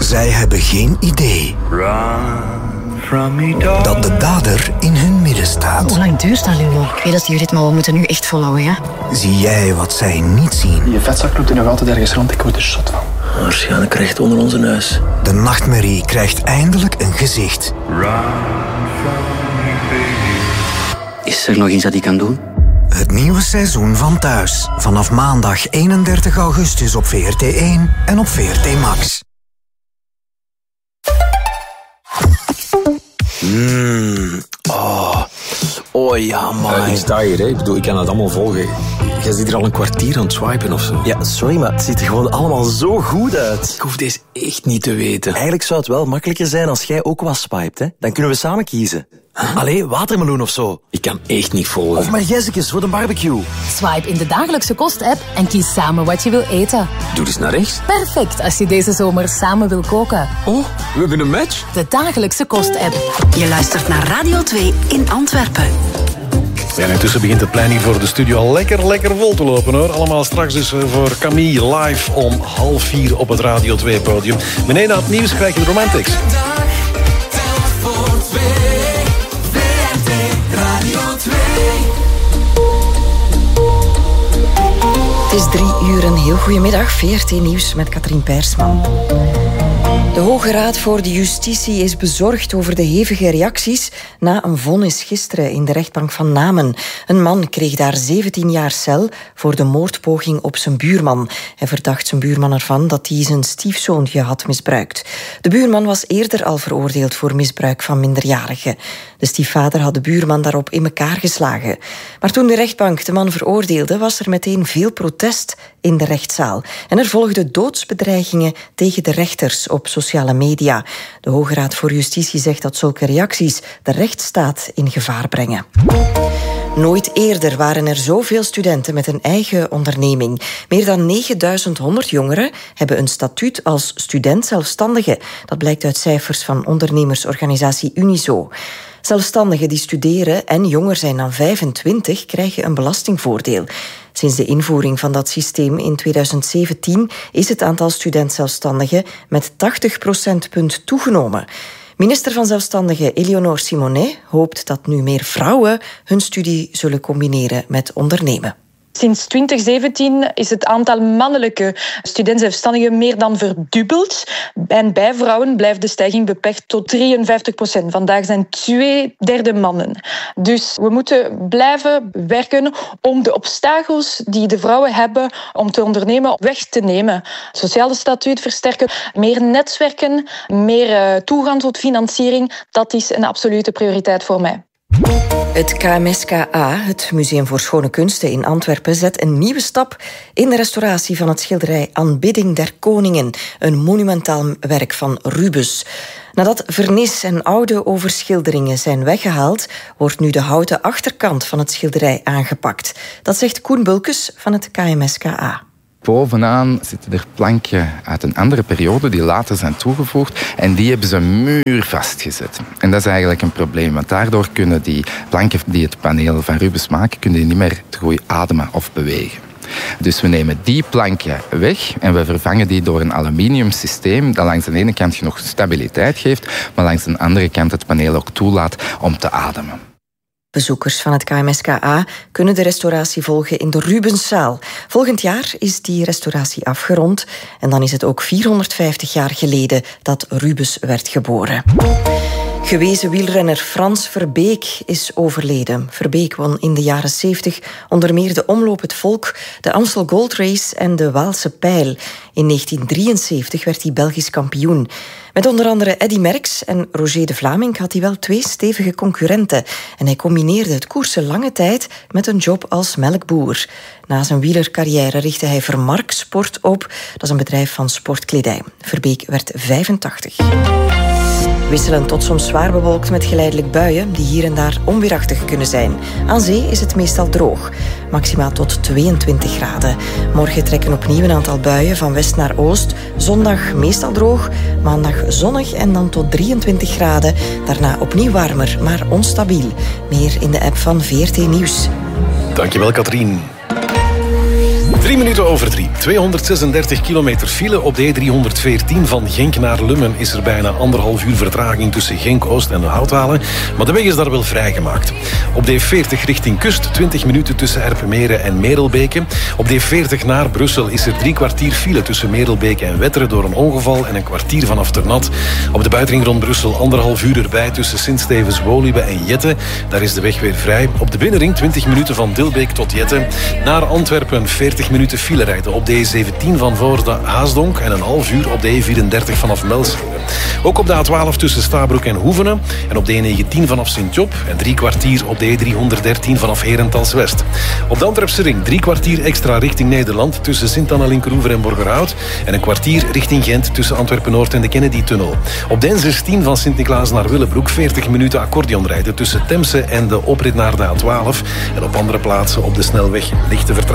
Zij hebben geen idee dat de dader in hun midden staat. Hoe lang duurt dat nu nog? Ik weet dat Judith, maar we moeten nu echt volhouden, ja? Zie jij wat zij niet zien? Je vetzak loopt er nog altijd ergens rond, ik word er zot van. Waarschijnlijk recht onder onze neus. De nachtmerrie krijgt eindelijk een gezicht. Is er nog iets dat ik kan doen? Het nieuwe seizoen van Thuis. Vanaf maandag 31 augustus op VRT1 en op VRT Max. Oh ja, man. Ik sta hier, hè. Ik bedoel, ik kan het allemaal volgen. Jij zit hier al een kwartier aan het swipen of zo. Ja, sorry, maar het ziet er gewoon allemaal zo goed uit. Ik hoef deze echt niet te weten. Eigenlijk zou het wel makkelijker zijn als jij ook wat swipet, hè. Dan kunnen we samen kiezen. Allee, watermeloen of zo. Ik kan echt niet volgen. Of margezekjes voor de barbecue. Swipe in de dagelijkse kost-app en kies samen wat je wil eten. Doe eens naar rechts. Perfect als je deze zomer samen wil koken. Oh, we hebben een match. De dagelijkse kost-app. Je luistert naar Radio 2 in Antwerpen. Ja, en intussen begint de planning voor de studio al lekker vol te lopen, hoor. Allemaal straks dus voor Camille live om 3:30 op het Radio 2-podium. Meneer, na het nieuws krijg je de Romantics. Het is 3:00, een heel goedemiddag. VRT Nieuws met Katrien Persman. De Hoge Raad voor de Justitie is bezorgd over de hevige reacties na een vonnis gisteren in de rechtbank van Namen. Een man kreeg daar 17 jaar cel voor de moordpoging op zijn buurman. Hij verdacht zijn buurman ervan dat hij zijn stiefzoontje had misbruikt. De buurman was eerder al veroordeeld voor misbruik van minderjarigen. De stiefvader had de buurman daarop in elkaar geslagen. Maar toen de rechtbank de man veroordeelde, was er meteen veel protest in de rechtszaal. En er volgden doodsbedreigingen tegen de rechters op sociale media. De Hoge Raad voor Justitie zegt dat zulke reacties de rechtsstaat in gevaar brengen. Nooit eerder waren er zoveel studenten met een eigen onderneming. Meer dan 9100 jongeren hebben een statuut als student-zelfstandige. Dat blijkt uit cijfers van ondernemersorganisatie Unizo. Zelfstandigen die studeren en jonger zijn dan 25 krijgen een belastingvoordeel. Sinds de invoering van dat systeem in 2017 is het aantal student-zelfstandigen met 80 procentpunt toegenomen. Minister van Zelfstandigen Eleonore Simonet hoopt dat nu meer vrouwen hun studie zullen combineren met ondernemen. Sinds 2017 is het aantal mannelijke studenten-zelfstandigen meer dan verdubbeld. En bij vrouwen blijft de stijging beperkt tot 53%. Vandaag zijn 2/3 mannen. Dus we moeten blijven werken om de obstakels die de vrouwen hebben om te ondernemen weg te nemen. Het sociale statuut versterken, meer netwerken, meer toegang tot financiering. Dat is een absolute prioriteit voor mij. Het KMSKA, het Museum voor Schone Kunsten in Antwerpen, zet een nieuwe stap in de restauratie van het schilderij Aanbidding der Koningen, een monumentaal werk van Rubens. Nadat vernis en oude overschilderingen zijn weggehaald, wordt nu de houten achterkant van het schilderij aangepakt. Dat zegt Koen Bulkes van het KMSKA. Bovenaan zitten er planken uit een andere periode die later zijn toegevoegd en die hebben ze een muur vastgezet. En dat is eigenlijk een probleem, want daardoor kunnen die planken die het paneel van Rubens maken, kunnen die niet meer te goed ademen of bewegen. Dus we nemen die planken weg en we vervangen die door een aluminium systeem dat langs de ene kant genoeg stabiliteit geeft, maar langs de andere kant het paneel ook toelaat om te ademen. Bezoekers van het KMSKA kunnen de restauratie volgen in de Rubenszaal. Volgend jaar is die restauratie afgerond en dan is het ook 450 jaar geleden dat Rubens werd geboren. Gewezen wielrenner Frans Verbeek is overleden. Verbeek won in de jaren 70 onder meer de Omloop het Volk, de Amstel Gold Race en de Waalse Pijl. In 1973 werd hij Belgisch kampioen. Met onder andere Eddy Merckx en Roger de Vlaming had hij wel 2 stevige concurrenten. En hij combineerde het koersen lange tijd met een job als melkboer. Na zijn wielercarrière richtte hij Vermark Sport op. Dat is een bedrijf van sportkledij. Verbeek werd 85. Wisselend tot soms zwaar bewolkt met geleidelijk buien die hier en daar onweerachtig kunnen zijn. Aan zee is het meestal droog, maximaal tot 22 graden. Morgen trekken opnieuw een aantal buien van west naar oost. Zondag meestal droog, maandag zonnig en dan tot 23 graden. Daarna opnieuw warmer, maar onstabiel. Meer in de app van VRT Nieuws. Dankjewel, Katrien. 3:00 3:03. 236 kilometer file op de E314 van Genk naar Lummen is er bijna 1,5 uur vertraging tussen Genk-Oost en Houthalen. Maar de weg is daar wel vrijgemaakt. Op de E40 richting kust 20 minuten tussen Erpenmeren en Merelbeke. Op de E40 naar Brussel is er 3 kwartier file tussen Merelbeke en Wetteren door een ongeval en een kwartier vanaf Ternat. Op de buitenring rond Brussel 1,5 uur erbij tussen Sint-Stevens, Woluwe en Jette. Daar is de weg weer vrij. Op de binnenring 20 minuten van Dilbeek tot Jette. Naar Antwerpen 40 minuten file rijden op de E17 van Voorde-Haasdonk en een half uur op de E34 vanaf Melsingen. Ook op de A12 tussen Stabroek en Hoevenen en op de E19 vanaf Sint-Job en 3 kwartier op de E313 vanaf Herentals-West. Op de Antwerpse ring 3 kwartier extra richting Nederland tussen Sint-Anna-Linkeroever en Borgerhout en een kwartier richting Gent tussen Antwerpen-Noord en de Kennedy-tunnel. Op de N16 van Sint-Niklaas naar Willebroek 40 minuten accordeon rijden tussen Temse en de oprit naar de A12 en op andere plaatsen op de snelweg lichte vertraging.